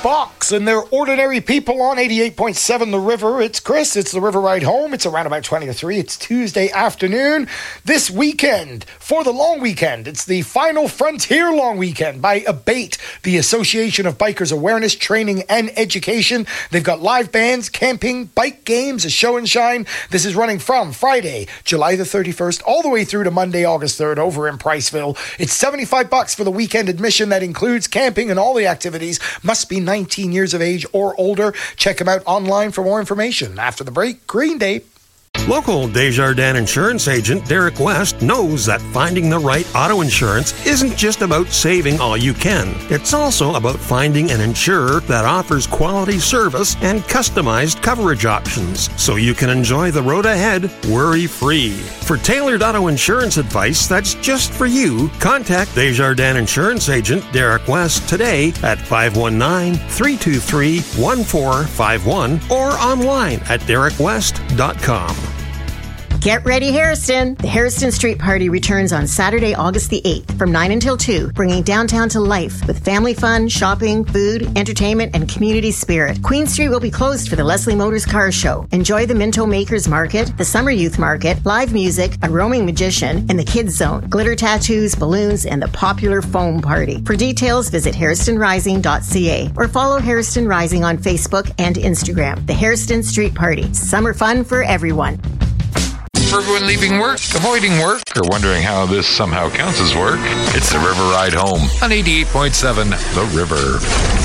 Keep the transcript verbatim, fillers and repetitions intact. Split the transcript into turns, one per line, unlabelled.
Box, and they're ordinary people on eighty-eight point seven The River. It's Chris. It's The River Ride Home. It's around about twenty to three. It's Tuesday afternoon. This weekend, for the long weekend, it's the Final Frontier Long Weekend by ABATE, the Association of Bikers Awareness, Training and Education. They've got live bands, camping, bike games, a show and shine. This is running from Friday, July the thirty-first, all the way through to Monday, August third, over in Priceville. It's seventy-five bucks for the weekend admission. That includes camping and all the activities. Must be nineteen years of age or older. Check them out online for more information. After the break, Green Day.
Local Desjardins insurance agent Derek West knows that finding the right auto insurance isn't just about saving all you can. It's also about finding an insurer that offers quality service and customized coverage options so you can enjoy the road ahead worry-free. For tailored auto insurance advice that's just for you, contact Desjardins insurance agent Derek West today at five one nine, three two three, one four five one or online at derek west dot com.
Get ready, Harrison! The Harrison Street Party returns on Saturday, August the eighth from nine until two, bringing downtown to life with family fun, shopping, food, entertainment, and community spirit. Queen Street will be closed for the Leslie Motors Car Show. Enjoy the Minto Makers Market, the Summer Youth Market, live music, a roaming magician, and the Kids Zone, glitter tattoos, balloons, and the popular foam party. For details, visit harriston rising dot c a or follow Harriston Rising on Facebook and Instagram. The Harrison Street Party. Summer fun for everyone.
For everyone leaving work, avoiding work, or wondering how this somehow counts as work, it's The River Ride Home on eighty-eight point seven The River.